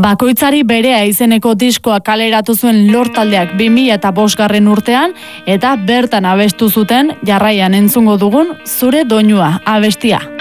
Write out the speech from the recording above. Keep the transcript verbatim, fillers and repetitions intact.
Bakoitzari berea izeneko diskoa kaleratu zuen Lord taldeak bi mila bostgarren urtean eta bertan abestu zuten jarraian entzungo dugun Zure doinua abestia.